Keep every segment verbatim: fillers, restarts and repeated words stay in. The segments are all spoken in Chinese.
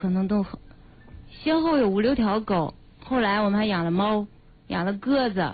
可能都先后有五六条狗，后来我们还养了猫，养了鸽子，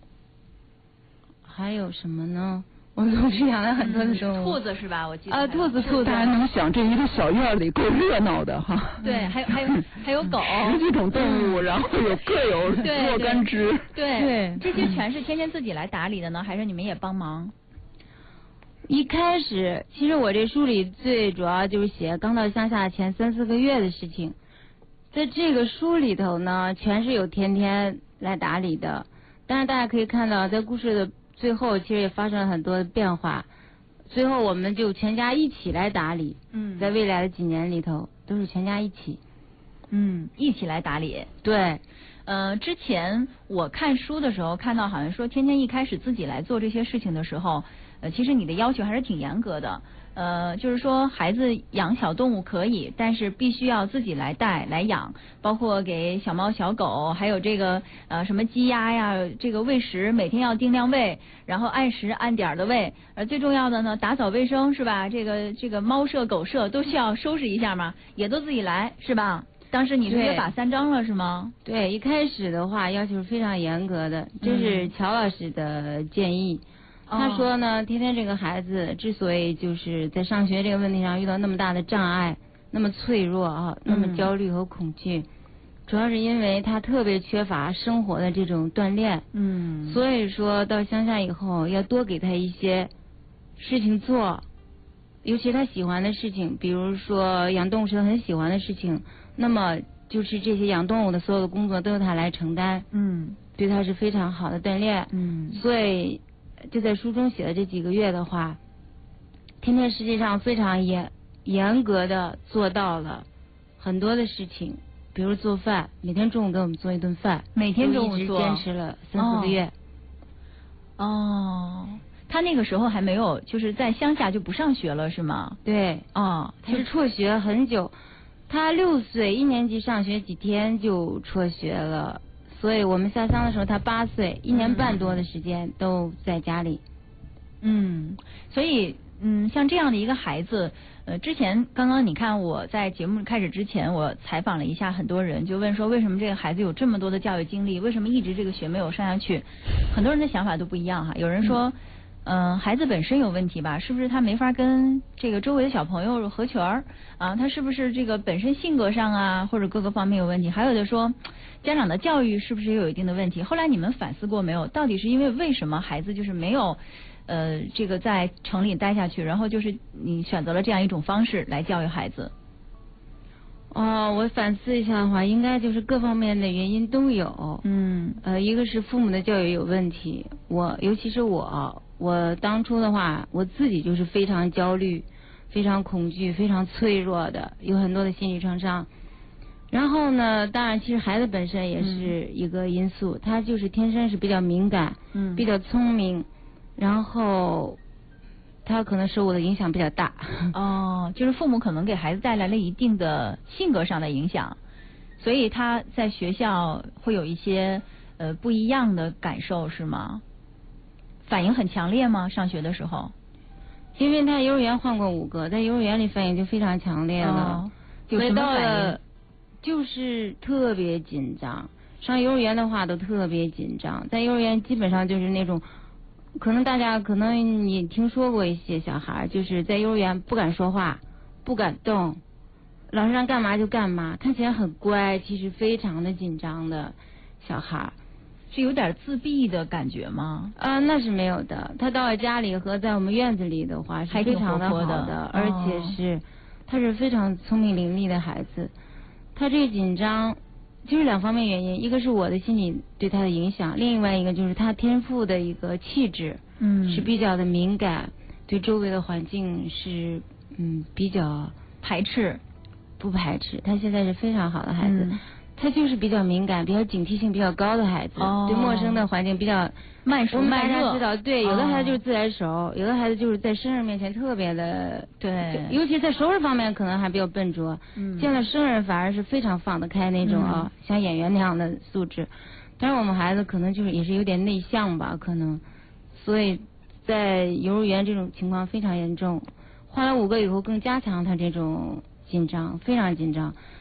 还有什么呢？我们同时养了很多的动物。 兔子是吧？我记得。 啊，兔子，兔子。 大家能想这一个小院里够热闹的哈。 对，还有还有还有狗。 十几种动物，然后有各有若干只。 对对， 这些全是天天自己来打理的呢，还是你们也帮忙？ 一开始，其实我这书里最主要就是写刚到乡下前三四个月的事情。在这个书里头呢，全是有天天来打理的。但是大家可以看到，在故事的最后，其实也发生了很多的变化。最后，我们就全家一起来打理。 嗯， 在未来的几年里头，都是全家一起。 嗯，一起来打理。 对。 呃，之前我看书的时候看到，好像说天天一开始自己来做这些事情的时候，呃，其实你的要求还是挺严格的。呃，就是说孩子养小动物可以，但是必须要自己来带来养，包括给小猫小狗，还有这个呃什么鸡鸭呀，这个喂食每天要定量喂，然后按时按点的喂。呃，最重要的呢，打扫卫生是吧？这个这个猫舍狗舍都需要收拾一下嘛，也都自己来是吧？当时你是约法三章了是吗？ 对，一开始的话要求是非常严格的，这是乔老师的建议。嗯、他说呢，天天这个孩子之所以就是在上学这个问题上遇到那么大的障碍，那么脆弱啊，那么焦虑和恐惧，嗯、主要是因为他特别缺乏生活的这种锻炼。嗯，所以说到乡下以后，要多给他一些事情做，尤其他喜欢的事情，比如说养动物是他很喜欢的事情。那么就是这些养动物的所有的工作都由他来承担，嗯，对他是非常好的锻炼，嗯，所以就在书中写的这几个月的话，天天实际上非常严严格的做到了很多的事情，比如做饭，每天中午给我们做一顿饭， 每天中午做， 坚持了三四个月。 哦，哦，他那个时候还没有，就是在乡下就不上学了是吗？ 对， 哦， 他是辍学很久。他六岁一年级上学几天就辍学了，所以我们下乡的时候他八岁，一年半多的时间都在家里。 嗯，所以嗯，像这样的一个孩子，呃，之前刚刚你看我在节目开始之前，我采访了一下很多人，就问说为什么这个孩子有这么多的教育经历，为什么一直这个学没有上下去？很多人的想法都不一样哈，有人说。嗯嗯、呃，孩子本身有问题吧？是不是他没法跟这个周围的小朋友合群儿啊？他是不是这个本身性格上啊，或者各个方面有问题？还有的说，家长的教育是不是也有一定的问题？后来你们反思过没有？到底是因为为什么孩子就是没有呃这个在城里待下去，然后就是你选择了这样一种方式来教育孩子？ 哦，我反思一下的话，应该就是各方面的原因都有。嗯，呃，一个是父母的教育有问题，我尤其是我。我当初的话，我自己就是非常焦虑、非常恐惧、非常脆弱的，有很多的心理创伤。然后呢，当然，其实孩子本身也是一个因素，嗯、他就是天生是比较敏感，嗯，比较聪明，然后他可能受我的影响比较大。 哦，就是父母可能给孩子带来了一定的性格上的影响，所以他在学校会有一些呃不一样的感受，是吗？反应很强烈吗？上学的时候？ 因为他幼儿园换过五个，在幼儿园里反应就非常强烈了。 哦、有什么反应？ 就是特别紧张。上幼儿园的话都特别紧张，在幼儿园基本上就是那种，可能大家可能你听说过一些小孩，就是在幼儿园不敢说话，不敢动，老师让干嘛就干嘛，看起来很乖，其实非常的紧张的小孩。 是有点自闭的感觉吗？ 啊、呃，那是没有的。他到了家里和在我们院子里的话是非常的好的， 的而且是、哦、他是非常聪明伶俐的孩子。他这个紧张就是两方面原因，一个是我的心理对他的影响，另外一个就是他天赋的一个气质，嗯，是比较的敏感，对周围的环境是嗯比较排斥， 不排斥。他现在是非常好的孩子。嗯，他就是比较敏感、比较警惕性比较高的孩子，哦、对陌生的环境比较慢熟慢热。 我们大家知道，对，有的孩子就是自来熟，哦、有的孩子就是在生人面前特别的， 对， 尤其在熟人方面可能还比较笨拙。嗯，见了生人反而是非常放得开那种啊、嗯，像演员那样的素质。但是我们孩子可能就是也是有点内向吧，可能，所以在幼儿园这种情况非常严重。换了五个以后更加强他这种紧张，非常紧张。